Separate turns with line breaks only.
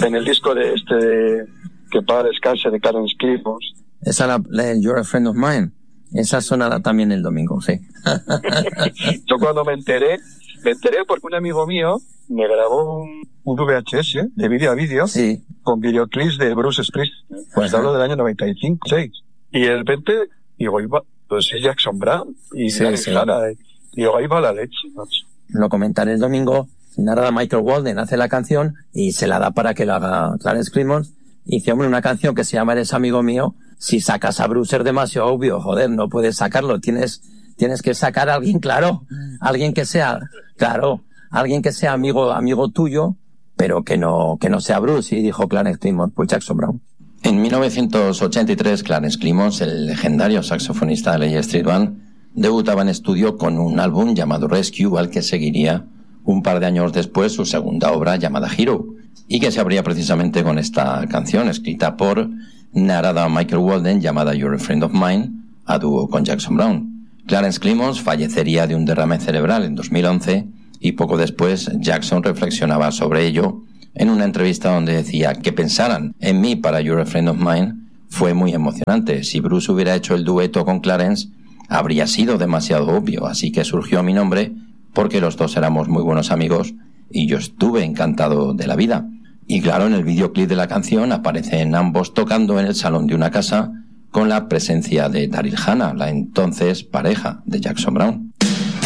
en el disco de que para descanse de Clarence Clemons.
Esa la You're a Friend of Mine. Esa sonará también el domingo, sí.
Yo cuando me enteré porque un amigo mío me grabó un VHS de vídeo a vídeo,
sí,
con videoclips de Bruce Springsteen. Pues hablo del año 95, 6. Y de repente, digo, pues es Jackson Browne. Y
sí, sí.
Digo, ahí va la leche, macho.
Lo comentaré el domingo. Narra Michael Walden, hace la canción y se la da para que lo haga Clarence Clemons. Y dice, hombre, una canción que se llama Eres amigo mío. Si sacas a Bruce es demasiado obvio, joder, no puedes sacarlo. Tienes que sacar a alguien, claro. Alguien que sea amigo tuyo, pero que no sea Bruce. Y dijo Clarence Clemons, pues Jackson Browne.
En 1983, Clarence Clemons, el legendario saxofonista de la E Street Band, debutaba en estudio con un álbum llamado Rescue, al que seguiría un par de años después su segunda obra llamada Hero, y que se abría precisamente con esta canción escrita por, narrada a Michael Walden, llamada You're a Friend of Mine, a dúo con Jackson Browne. Clarence Clemons fallecería de un derrame cerebral en 2011 y poco después Jackson reflexionaba sobre ello en una entrevista donde decía que pensaran en mí para You're a Friend of Mine fue muy emocionante. Si Bruce hubiera hecho el dueto con Clarence habría sido demasiado obvio, así que surgió mi nombre porque los dos éramos muy buenos amigos y yo estuve encantado de la vida. Y claro, en el videoclip de la canción aparecen ambos tocando en el salón de una casa con la presencia de Daryl Hannah, la entonces pareja de Jackson Browne.